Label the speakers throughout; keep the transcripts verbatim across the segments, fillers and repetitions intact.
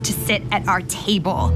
Speaker 1: to sit at our table.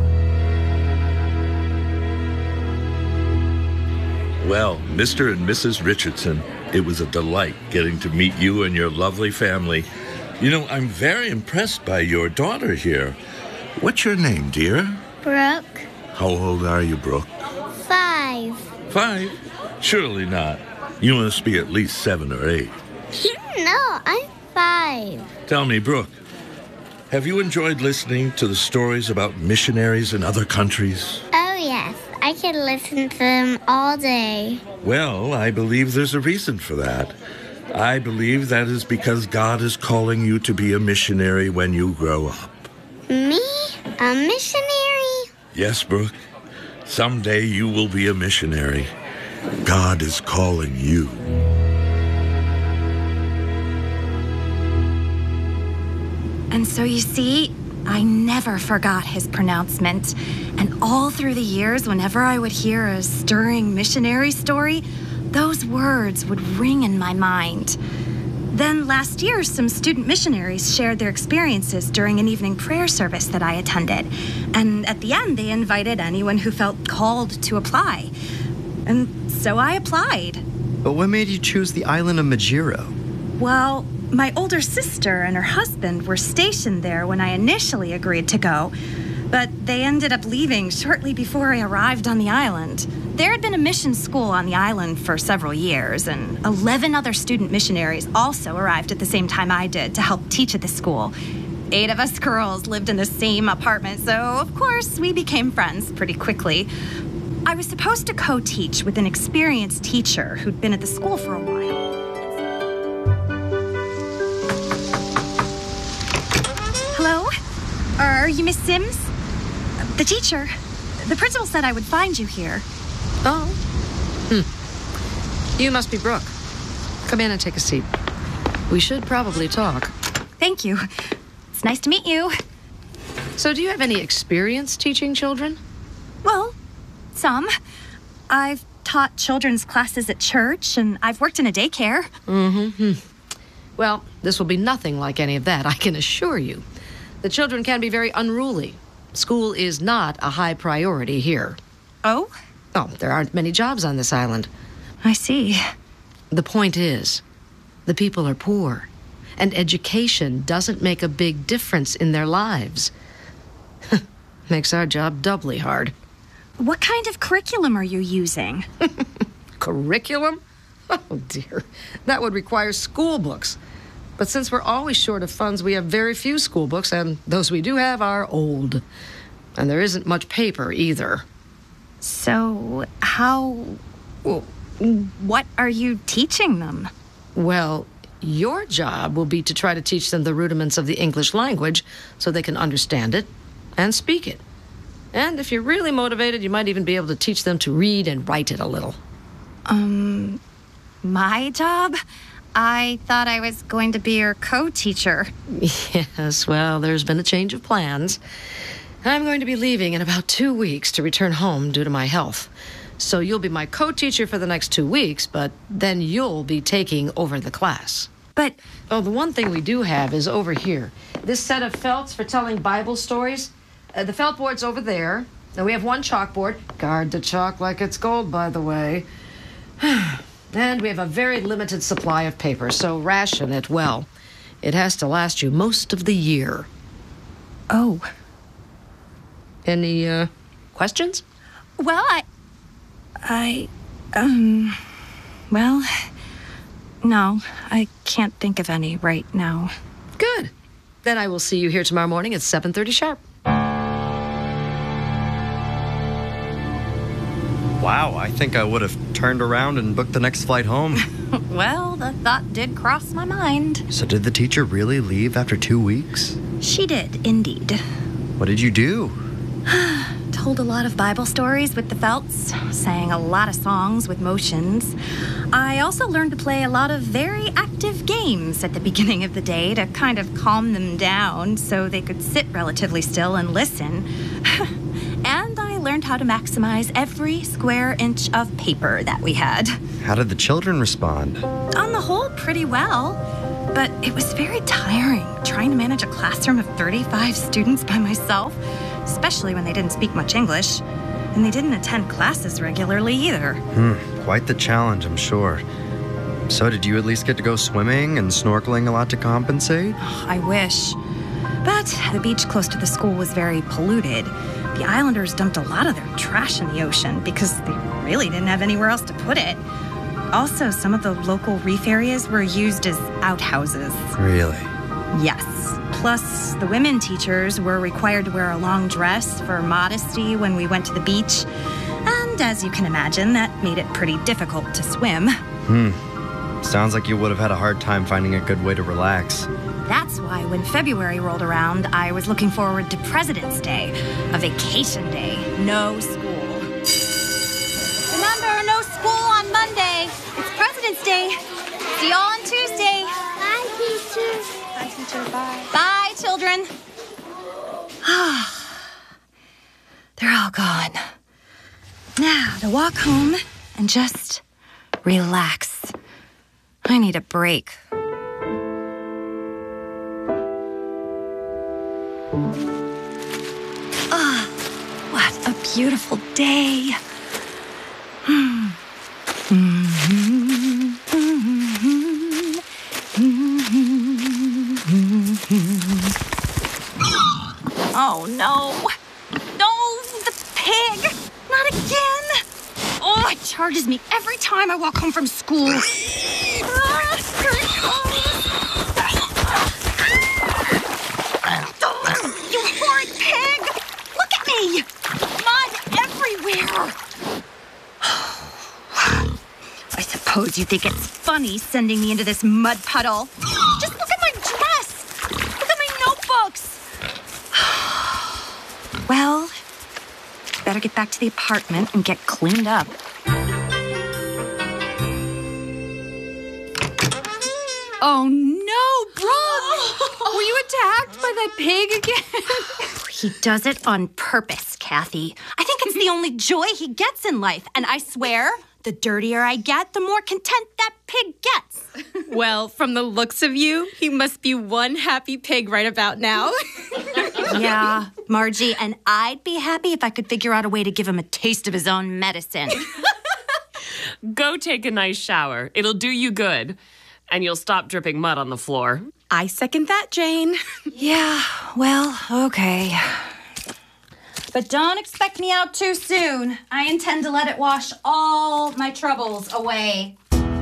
Speaker 2: Well, Mister and Missus Richardson, it was a delight getting to meet you and your lovely family. You know, I'm very impressed by your daughter here. What's your name, dear?
Speaker 3: Brooke.
Speaker 2: How old are you, Brooke?
Speaker 3: Five.
Speaker 2: Five? Surely not. You must be at least seven or eight.
Speaker 3: No, I'm five.
Speaker 2: Tell me, Brooke, have you enjoyed listening to the stories about missionaries in other countries?
Speaker 3: Oh, yes. I could listen to them all day.
Speaker 2: Well, I believe there's a reason for that. I believe that is because God is calling you to be a missionary when you grow up.
Speaker 3: Me? A missionary?
Speaker 2: Yes, Brooke. Someday you will be a missionary. God is calling you.
Speaker 1: And so you see, I never forgot his pronouncement. And all through the years, whenever I would hear a stirring missionary story, those words would ring in my mind. Then last year, some student missionaries shared their experiences during an evening prayer service that I attended. And at the end, they invited anyone who felt called to apply. And so I applied.
Speaker 4: But what made you choose the island of Majiro?
Speaker 1: Well, my older sister and her husband were stationed there when I initially agreed to go, but they ended up leaving shortly before I arrived on the island. There had been a mission school on the island for several years, and eleven other student missionaries also arrived at the same time I did to help teach at the school. Eight of us girls lived in the same apartment, so of course we became friends pretty quickly. I was supposed to co-teach with an experienced teacher who'd been at the school for a while. Hello? Are you Miss Sims? The teacher. The principal said I would find you here.
Speaker 5: Oh. Hmm. You must be Brooke. Come in and take a seat. We should probably talk.
Speaker 1: Thank you. It's nice to meet you.
Speaker 5: So do you have any experience teaching children?
Speaker 1: Well, some. I've taught children's classes at church, and I've worked in a daycare.
Speaker 5: Mm-hmm. Well, this will be nothing like any of that, I can assure you. The children can be very unruly. School is not a high priority here.
Speaker 1: Oh?
Speaker 5: Oh, there aren't many jobs on this island.
Speaker 1: I see.
Speaker 5: The point is, the people are poor, and education doesn't make a big difference in their lives. Makes our job doubly hard.
Speaker 1: What kind of curriculum are you using?
Speaker 5: Curriculum? Oh, dear. That would require school books. But since we're always short of funds, we have very few school books, and those we do have are old. And there isn't much paper, either.
Speaker 1: So, how... what are you teaching them?
Speaker 5: Well, your job will be to try to teach them the rudiments of the English language so they can understand it and speak it. And if you're really motivated, you might even be able to teach them to read and write it a little.
Speaker 1: Um, my job? I thought I was going to be your co-teacher.
Speaker 5: Yes, well, there's been a change of plans. I'm going to be leaving in about two weeks to return home due to my health. So you'll be my co-teacher for the next two weeks, but then you'll be taking over the class.
Speaker 1: But...
Speaker 5: Oh, the one thing we do have is over here. This set of felts for telling Bible stories. Uh, the felt board's over there. And we have one chalkboard. Guard the chalk like it's gold, by the way. And we have a very limited supply of paper, so ration it well. It has to last you most of the year.
Speaker 1: Oh.
Speaker 5: Any, uh, questions?
Speaker 1: Well, I... I... Um... Well... No, I can't think of any right now.
Speaker 5: Good. Then I will see you here tomorrow morning at seven thirty sharp.
Speaker 4: Wow, I think I would have turned around and booked the next flight home.
Speaker 1: Well, the thought did cross my mind.
Speaker 4: So did the teacher really leave after two weeks?
Speaker 1: She did, indeed.
Speaker 4: What did you do?
Speaker 1: Told a lot of Bible stories with the felts, sang a lot of songs with motions. I also learned to play a lot of very active games at the beginning of the day to kind of calm them down so they could sit relatively still and listen. And I learned how to maximize every square inch of paper that we had.
Speaker 4: How did the children respond?
Speaker 1: On the whole, pretty well. but it was very tiring trying to manage a classroom of thirty-five students by myself, especially when they didn't speak much English, and they didn't attend classes regularly either.
Speaker 4: Hmm, quite the challenge, I'm sure. So did you at least get to go swimming and snorkeling a lot to compensate?
Speaker 1: I wish. But the beach close to the school was very polluted. The islanders dumped a lot of their trash in the ocean because they really didn't have anywhere else to put it. Also, some of the local reef areas were used as outhouses.
Speaker 4: Really?
Speaker 1: Yes. Plus, the women teachers were required to wear a long dress for modesty when we went to the beach. And as you can imagine, that made it pretty difficult to swim.
Speaker 4: Hmm. Sounds like you would have had a hard time finding a good way to relax.
Speaker 1: That's why when February rolled around, I was looking forward to President's Day, a vacation day, no school. Remember, no school on Monday. It's President's Day. See y'all on Tuesday.
Speaker 3: Bye, teacher.
Speaker 1: Bye, teacher. Bye. Bye, children. They're all gone. Now to walk home and just relax. I need a break. Ah, what a beautiful day. Oh, no. No, the pig. Not again. Oh, it charges me every time I walk home from school. Ah, here it comes. You horrid pig! Look at me! Mud everywhere! I suppose you think it's funny sending me into this mud puddle. Just look at my dress! Look at my notebooks! Well, better get back to the apartment and get cleaned up.
Speaker 6: Oh, no, Brooke! Were you attacked by that pig again?
Speaker 1: He does it on purpose, Kathy. I think it's the only joy he gets in life. And I swear, the dirtier I get, the more content that pig gets.
Speaker 6: Well, from the looks of you, he must be one happy pig right about now.
Speaker 1: Yeah, Margie, and I'd be happy if I could figure out a way to give him a taste of his own medicine.
Speaker 7: Go take a nice shower. It'll do you good. And you'll stop dripping mud on the floor.
Speaker 6: I second that, Jane.
Speaker 1: Yeah, well, okay. But don't expect me out too soon. I intend to let it wash all my troubles away.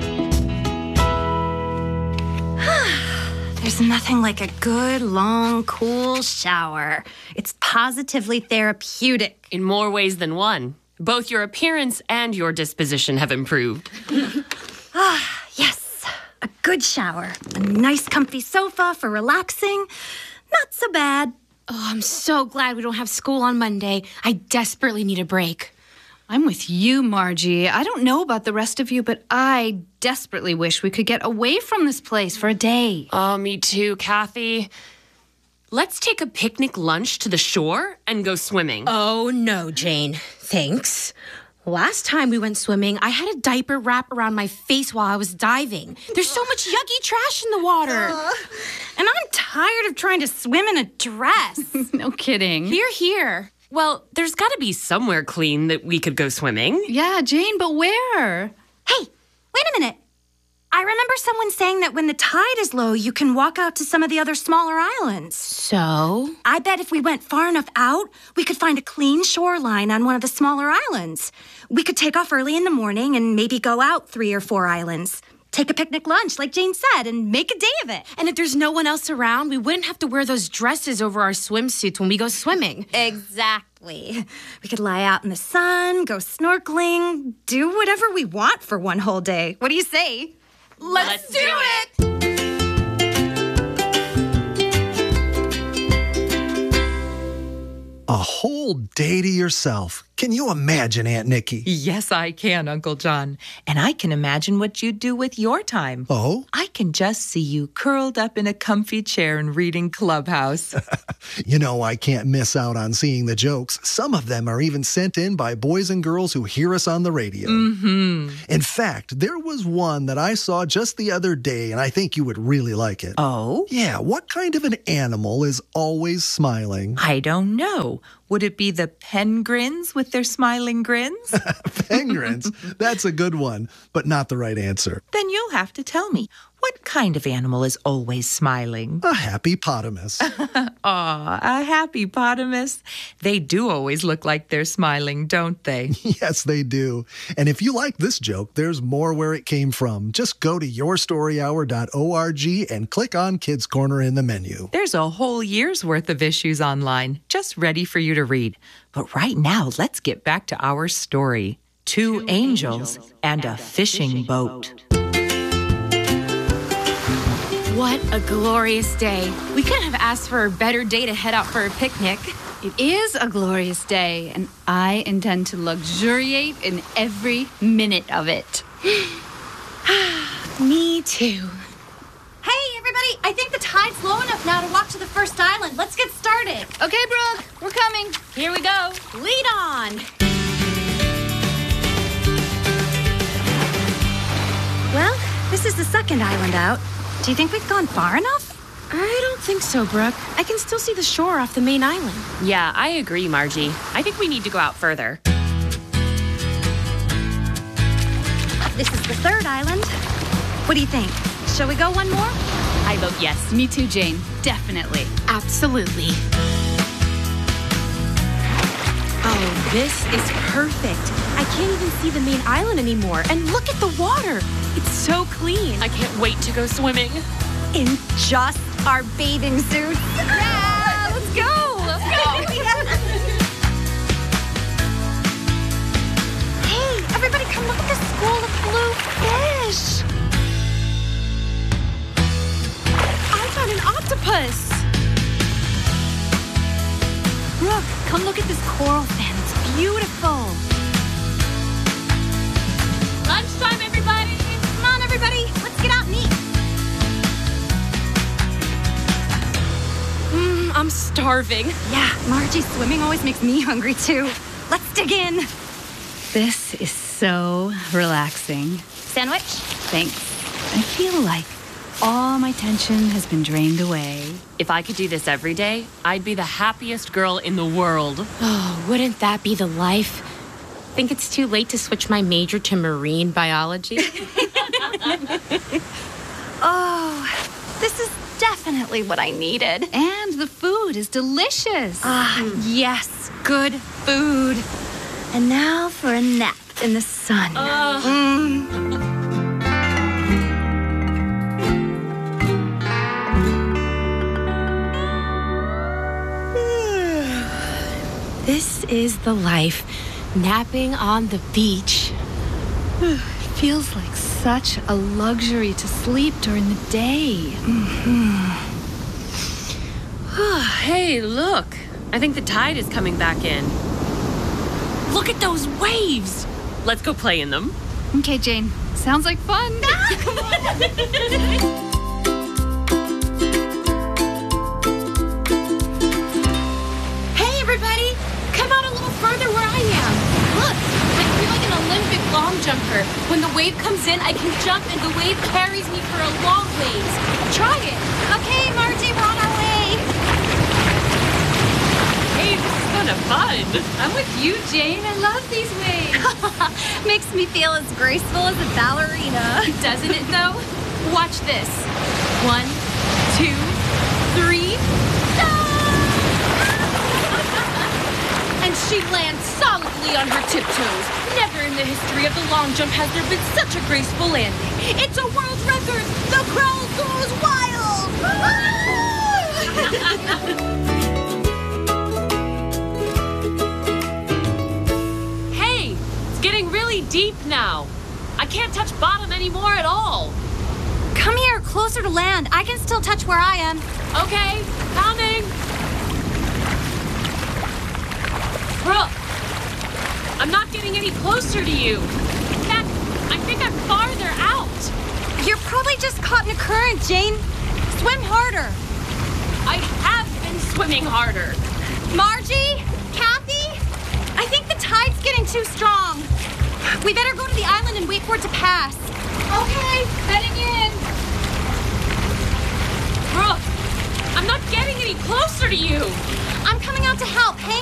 Speaker 1: There's nothing like a good, long, cool shower. It's positively therapeutic.
Speaker 7: In more ways than one. Both your appearance and your disposition have improved.
Speaker 1: Ah, yes. A good shower. A nice, comfy sofa for relaxing. Not so bad.
Speaker 6: Oh, I'm so glad we don't have school on Monday. I desperately need a break. I'm with you, Margie. I don't know about the rest of you, but I desperately wish we could get away from this place for a day.
Speaker 7: Oh, me too, Kathy. Let's take a picnic lunch to the shore and go swimming.
Speaker 6: Oh, no, Jane. Thanks. Last time we went swimming, I had a diaper wrap around my face while I was diving. There's so much yucky trash in the water.
Speaker 1: Uh, and I'm tired of trying to swim in a dress.
Speaker 6: No kidding.
Speaker 7: Here, here. Well, there's got to be somewhere clean that we could go swimming.
Speaker 6: Yeah, Jane, but where?
Speaker 1: Hey, wait a minute. I remember someone saying that when the tide is low, you can walk out to some of the other smaller islands.
Speaker 6: So?
Speaker 1: I bet if we went far enough out, we could find a clean shoreline on one of the smaller islands. We could take off early in the morning and maybe go out three or four islands. Take a picnic lunch, like Jane said, and make a day of it.
Speaker 6: And if there's no one else around, we wouldn't have to wear those dresses over our swimsuits when we go swimming.
Speaker 1: Exactly. We could lie out in the sun, go snorkeling, do whatever we want for one whole day. What do you say?
Speaker 6: Let's,
Speaker 7: Let's
Speaker 6: do,
Speaker 7: do
Speaker 6: it!
Speaker 8: A whole day to yourself. Can you imagine, Aunt Nikki?
Speaker 9: Yes, I can, Uncle John. And I can imagine what you'd do with your time.
Speaker 8: Oh?
Speaker 9: I can just see you curled up in a comfy chair and reading Clubhouse.
Speaker 8: You know, I can't miss out on seeing the jokes. Some of them are even sent in by boys and girls who hear us on the radio.
Speaker 9: Mm-hmm.
Speaker 8: In fact, there was one that I saw just the other day, and I think you would really like it.
Speaker 9: Oh?
Speaker 8: Yeah, what kind of an animal is always smiling?
Speaker 9: I don't know. Would it be the penguins with their smiling grins?
Speaker 8: Penguins? That's a good one, but not the right answer.
Speaker 9: Then you'll have to tell me. What kind of animal is always smiling?
Speaker 8: A happy-potamus.
Speaker 9: Aw, a happy-potamus. They do always look like they're smiling, don't they?
Speaker 8: Yes, they do. And if you like this joke, there's more where it came from. Just go to your story hour dot org and click on Kids Corner in the menu.
Speaker 9: There's a whole year's worth of issues online, just ready for you to read. But right now, let's get back to our story. Two, Two angels, angels and a fishing, fishing boat. boat.
Speaker 6: What a glorious day. We couldn't have asked for a better day to head out for a picnic. It is a glorious day, and I intend to luxuriate in every minute of it. Me too.
Speaker 1: Hey, everybody! I think the tide's low enough now to walk to the first island. Let's get started.
Speaker 6: Okay, Brooke, we're coming.
Speaker 1: Here we go. Lead on. Well, this is the second island out. Do you think we've gone far enough?
Speaker 6: I don't think so, Brooke. I can still see the shore off the main island.
Speaker 7: Yeah, I agree, Margie. I think we need to go out further.
Speaker 1: This is the third island. What do you think? Shall we go one more?
Speaker 7: I vote yes.
Speaker 6: Me too, Jane. Definitely. Absolutely. Oh, this is perfect. I can't even see the main island anymore. And look at the water. It's so clean.
Speaker 7: I can't wait to go swimming.
Speaker 1: In just our bathing suits.
Speaker 6: Yeah, let's go. Let's go.
Speaker 1: Hey, everybody come look at this school of blue fish.
Speaker 6: I found an octopus. Brooke, come look at this coral fan. It's beautiful.
Speaker 7: Lunchtime, everybody.
Speaker 1: Come on, everybody. Let's get out and eat.
Speaker 6: Mm, I'm starving.
Speaker 1: Yeah, Margie, swimming always makes me hungry, too. Let's dig in.
Speaker 6: This is so relaxing.
Speaker 1: Sandwich?
Speaker 6: Thanks. I feel like all my tension has been drained away.
Speaker 7: If I could do this every day, I'd be the happiest girl in the world.
Speaker 6: Oh, wouldn't that be the life? Think it's too late to switch my major to marine biology?
Speaker 1: Oh, this is definitely what I needed.
Speaker 6: And the food is delicious.
Speaker 1: Ah, mm. Yes, good food. And now for a nap in the sun.
Speaker 7: Uh.
Speaker 1: Mm.
Speaker 6: This is the life. Napping on the beach. It feels like such a luxury to sleep during the day.
Speaker 7: Mm-hmm. Hey, look. I think the tide is coming back in. Look at those waves. Let's go play in them.
Speaker 6: Okay, Jane. Sounds like fun.
Speaker 1: Come on.
Speaker 6: Long jumper. When the wave comes in, I can jump and the wave carries me for a long ways. Try it.
Speaker 1: Okay, Margie, we're on our way.
Speaker 7: Hey, this is kind of fun.
Speaker 6: I'm with you, Jane. I love these waves.
Speaker 1: Makes me feel as graceful as a ballerina.
Speaker 6: Doesn't it, though? Watch this. One, two, three. And she lands solidly on her tiptoes. Never in the history of the long jump has there been such a graceful landing. It's a world record. The crowd goes
Speaker 7: wild. Hey, it's getting really deep now. I can't touch bottom anymore at all.
Speaker 1: Come here, closer to land. I can still touch where I am.
Speaker 7: Okay, coming. getting any closer to you. In fact, I think I'm farther out.
Speaker 1: You're probably just caught in a current, Jane. Swim harder.
Speaker 7: I have been swimming harder.
Speaker 1: Margie? Kathy? I think the tide's getting too strong. We better go to the island and wait for it to pass.
Speaker 7: Okay, heading in. Brooke, I'm not getting any closer to you.
Speaker 1: I'm coming out to help. Hang